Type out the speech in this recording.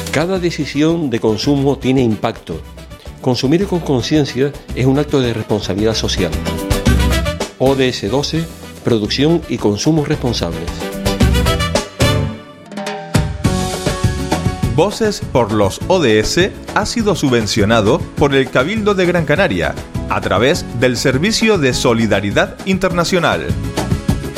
Cada decisión de consumo tiene impacto. Consumir con conciencia es un acto de responsabilidad social. ODS 12, producción y consumo responsables. Voces por los ODS ha sido subvencionado por el Cabildo de Gran Canaria a través del Servicio de Solidaridad Internacional.